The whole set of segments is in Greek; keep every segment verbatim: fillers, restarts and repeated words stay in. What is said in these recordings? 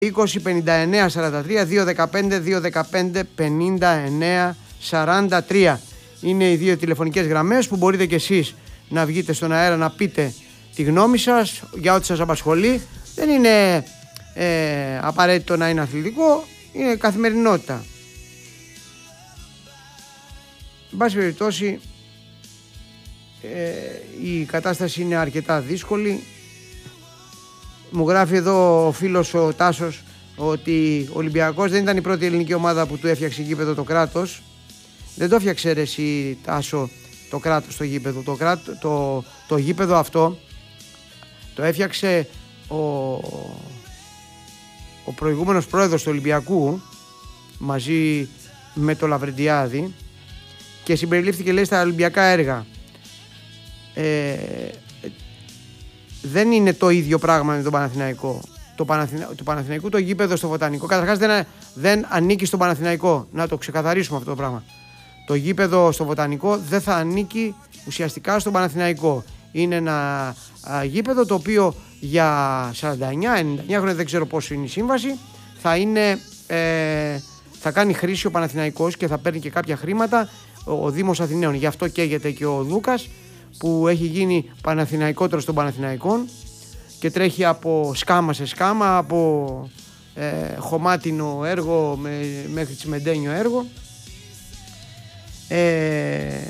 είκοσι πενήντα εννέα σαράντα τρία, δύο δεκαπέντε, δύο δεκαπέντε, πενήντα εννέα σαράντα τρία. Είναι οι δύο τηλεφωνικές γραμμές που μπορείτε κι εσείς να βγείτε στον αέρα να πείτε τη γνώμη σας για ό,τι σας απασχολεί. Δεν είναι ε, απαραίτητο να είναι αθλητικό, είναι καθημερινότητα. Εν πάση περιπτώσει, ε, η κατάσταση είναι αρκετά δύσκολη. Μου γράφει εδώ ο φίλος ο Τάσος ότι ο Ολυμπιακός δεν ήταν η πρώτη ελληνική ομάδα που του έφτιαξε γήπεδο το κράτος. Δεν το έφτιαξε ρε εσύ Τάσο το κράτος το γήπεδο. Το, κράτο, το, το γήπεδο αυτό το έφτιαξε ο, ο προηγούμενος πρόεδρος του Ολυμπιακού μαζί με το Λαβρεντιάδη και συμπεριλήφθηκε λέει στα Ολυμπιακά έργα. Ε, δεν είναι το ίδιο πράγμα με τον Παναθηναϊκό. Το, Παναθηνα... το Παναθηναϊκού το γήπεδο στο Βοτανικό καταρχάς δεν, δεν ανήκει στον Παναθηναϊκό. Να το ξεκαθαρίσουμε αυτό το πράγμα. Το γήπεδο στο Βοτανικό δεν θα ανήκει ουσιαστικά στον Παναθηναϊκό. Είναι ένα α, γήπεδο το οποίο για σαράντα εννέα ενενήντα εννέα χρόνια, δεν ξέρω πόσο είναι η σύμβαση, θα, είναι, ε, θα κάνει χρήση ο Παναθηναϊκός και θα παίρνει και κάποια χρήματα ο, ο Δήμος Αθηναίων. Γι' αυτό καίγεται και ο Δούκας που έχει γίνει Παναθηναϊκότερος των Παναθηναϊκών και τρέχει από σκάμα σε σκάμα, από ε, χωμάτινο έργο με, μέχρι τσιμεντένιο έργο. Ε,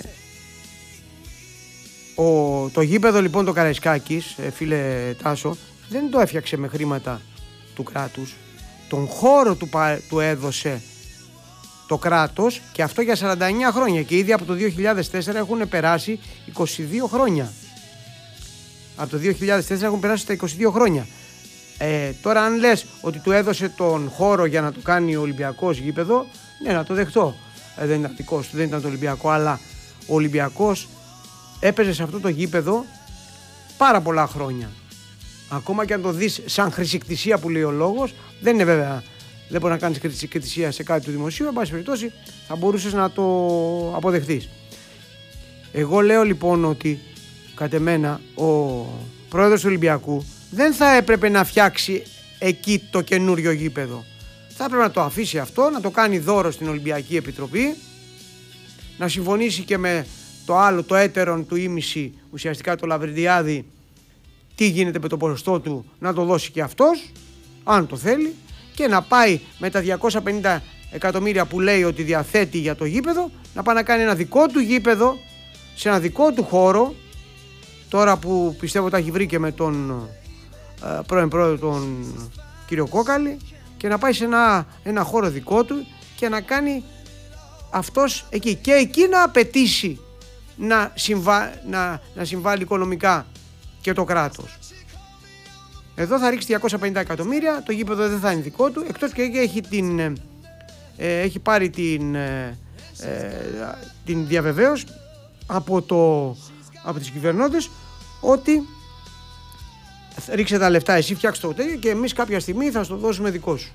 ο, το γήπεδο λοιπόν το Καραϊσκάκης, ε, φίλε Τάσο, δεν το έφτιαξε με χρήματα του κράτους. Τον χώρο του, του έδωσε το κράτος και αυτό για σαράντα εννέα χρόνια και ήδη από το δύο χιλιάδες τέσσερα έχουν περάσει είκοσι δύο χρόνια. Από το δύο χιλιάδες τέσσερα έχουν περάσει τα είκοσι δύο χρόνια. Ε, τώρα αν λες ότι του έδωσε τον χώρο για να του κάνει ο Ολυμπιακός γήπεδο, ναι, να το δεχτώ. Ε, δεν ήταν δικός του, δεν ήταν το Ολυμπιακό, αλλά ο Ολυμπιακός έπαιζε σε αυτό το γήπεδο πάρα πολλά χρόνια. Ακόμα και αν το δεις σαν χρησικτησία που λέει ο λόγος, δεν είναι βέβαια, δεν μπορεί να κάνεις χρησικτησία σε κάτι του δημοσίου, εν πάση περιπτώσει θα μπορούσες να το αποδεχτείς. Εγώ λέω λοιπόν ότι κατ' εμένα ο πρόεδρος του Ολυμπιακού δεν θα έπρεπε να φτιάξει εκεί το καινούριο γήπεδο. Θα έπρεπε να το αφήσει αυτό, να το κάνει δώρο στην Ολυμπιακή Επιτροπή, να συμφωνήσει και με το άλλο, το έτερον του ήμιση, ουσιαστικά το Λαβρεντιάδη, τι γίνεται με το ποσοστό του, να το δώσει και αυτός, αν το θέλει, και να πάει με τα διακόσια πενήντα εκατομμύρια που λέει ότι διαθέτει για το γήπεδο, να πάει να κάνει ένα δικό του γήπεδο, σε ένα δικό του χώρο, τώρα που πιστεύω τα έχει βρει και με τον ε, πρώην πρόεδρο τον κύριο Κόκαλη, και να πάει σε ένα, ένα χώρο δικό του και να κάνει αυτός εκεί. Και εκεί να απαιτήσει να, συμβα, να, να συμβάλλει οικονομικά και το κράτος. Εδώ θα ρίξει διακόσια πενήντα εκατομμύρια, το γήπεδο δεν θα είναι δικό του, εκτός και έχει, την, ε, έχει πάρει την, ε, ε, την διαβεβαίωση από, το, από τις κυβερνώντες ότι ρίξε τα λεφτά, εσύ φτιάξε το τέτοιο και εμείς κάποια στιγμή θα στο δώσουμε δικό σου.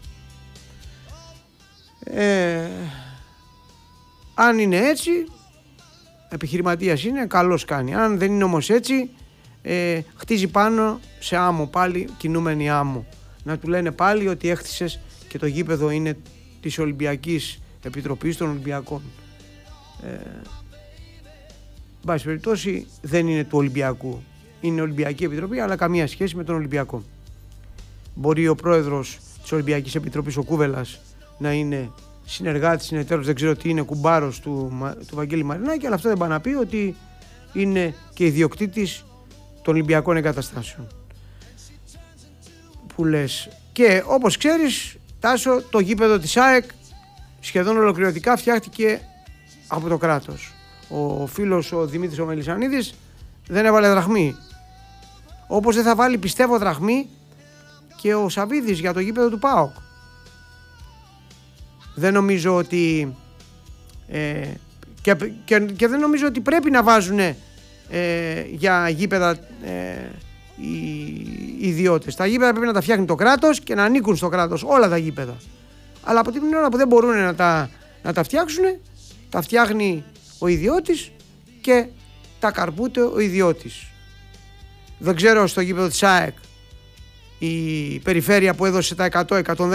Ε, αν είναι έτσι, επιχειρηματίας είναι, καλώς κάνει. Αν δεν είναι όμως έτσι, ε, χτίζει πάνω σε άμμο πάλι, κινούμενη άμμο. Να του λένε πάλι ότι έχτισες και το γήπεδο είναι της Ολυμπιακής Επιτροπής των Ολυμπιακών. Ε, Μπας περιπτώσει δεν είναι του Ολυμπιακού. Είναι Ολυμπιακή Επιτροπή, αλλά καμία σχέση με τον Ολυμπιακό. Μπορεί ο πρόεδρος της Ολυμπιακής Επιτροπής, ο Κούβελας, να είναι συνεργάτης, συνεταίρος, δεν ξέρω τι είναι, κουμπάρος του, του Βαγγέλη Μαρινάκη, αλλά αυτό δεν πάει να πει ότι είναι και ιδιοκτήτης των Ολυμπιακών εγκαταστάσεων. Που λες. Και όπως ξέρεις, Τάσο, το γήπεδο της ΑΕΚ σχεδόν ολοκληρωτικά φτιάχτηκε από το κράτος. Ο φίλος ο Δημήτρης ο Μελισσανίδης δεν έβαλε δραχμή. Όπως δεν θα βάλει, πιστεύω, δραχμή και ο Σαβίδης για το γήπεδο του ΠΑΟΚ. Δεν νομίζω ότι ε, και, και, και δεν νομίζω ότι πρέπει να βάζουν ε, για γήπεδα ε, οι, οι ιδιώτες. Τα γήπεδα πρέπει να τα φτιάχνει το κράτος και να ανήκουν στο κράτος όλα τα γήπεδα. Αλλά από την ώρα που δεν μπορούν να τα, να τα φτιάξουν, τα φτιάχνει ο ιδιώτης και τα καρπούται ο ιδιώτης. Δεν ξέρω στο γήπεδο της ΑΕΚ η περιφέρεια που έδωσε τα εκατό, εκατόν